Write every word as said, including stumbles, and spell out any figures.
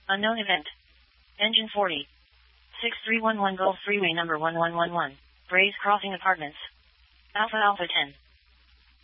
Unknown event. Engine forty. six three one one Gulf Freeway number one one one one. Braze Crossing Apartments. Alpha Alpha ten.